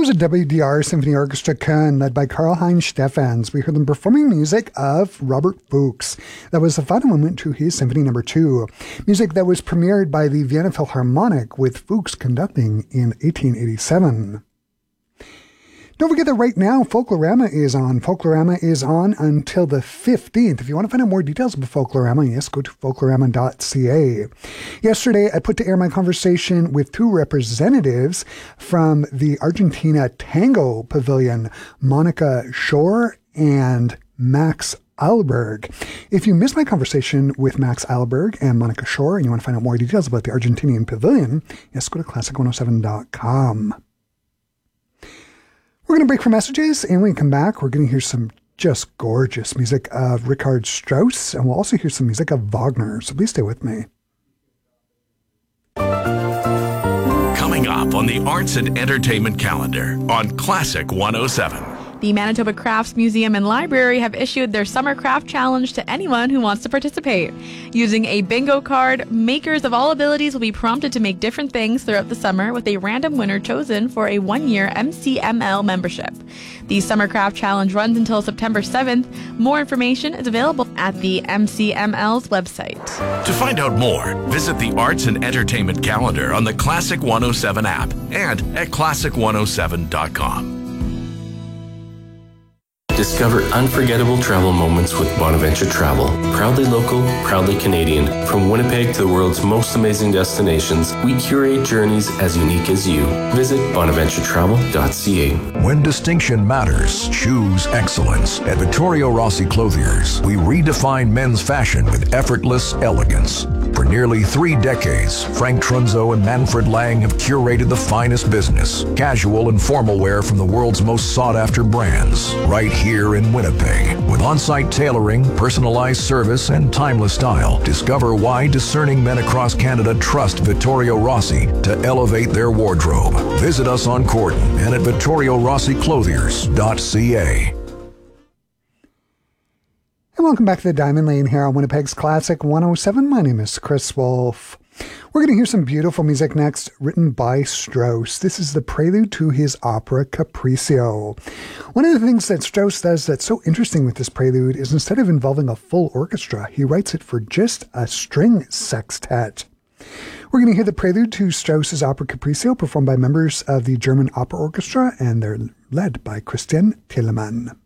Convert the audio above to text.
was a WDR Symphony Orchestra Köln led by Karl-Heinz Stephens. We heard them performing music of Robert Fuchs. That was the final movement to his Symphony No. 2. Music that was premiered by the Vienna Philharmonic with Fuchs conducting in 1887. Don't forget that right now, Folklorama is on. Folklorama is on until the 15th. If you want to find out more details about Folklorama, yes, go to folklorama.ca. Yesterday, I put to air my conversation with two representatives from the Argentina Tango Pavilion, Monica Schor and Max Eilberg. If you missed my conversation with Max Eilberg and Monica Schor and you want to find out more details about the Argentinian Pavilion, yes, go to classic107.com. We're going to break for messages, and when we come back, we're going to hear some just gorgeous music of Richard Strauss, and we'll also hear some music of Wagner, so please stay with me. Coming up on the Arts and Entertainment Calendar on Classic 107. The Manitoba Crafts Museum and Library have issued their Summer Craft Challenge to anyone who wants to participate. Using a bingo card, makers of all abilities will be prompted to make different things throughout the summer with a random winner chosen for a one-year MCML membership. The Summer Craft Challenge runs until September 7th. More information is available at the MCML's website. To find out more, visit the Arts and Entertainment Calendar on the Classic 107 app and at classic107.com. Discover unforgettable travel moments with Bonaventure Travel. Proudly local, proudly Canadian. From Winnipeg to the world's most amazing destinations, we curate journeys as unique as you. Visit bonaventuretravel.ca. When distinction matters, choose excellence. At Vittorio Rossi Clothiers, we redefine men's fashion with effortless elegance. For nearly 3 decades, Frank Trunzo and Manfred Lang have curated the finest business, casual and formal wear from the world's most sought-after brands, right here in Winnipeg. With on-site tailoring, personalized service, and timeless style, discover why discerning men across Canada trust Vittorio Rossi to elevate their wardrobe. Visit us on Corden and at VittorioRossiClothiers.ca. And welcome back to the Diamond Lane here on Winnipeg's Classic 107. My name is Chris Wolf. We're going to hear some beautiful music next, written by Strauss. This is the prelude to his opera Capriccio. One of the things that Strauss does that's so interesting with this prelude is instead of involving a full orchestra, he writes it for just a string sextet. We're going to hear the prelude to Strauss's opera Capriccio performed by members of the German Opera Orchestra, and they're led by Christian Thielemann.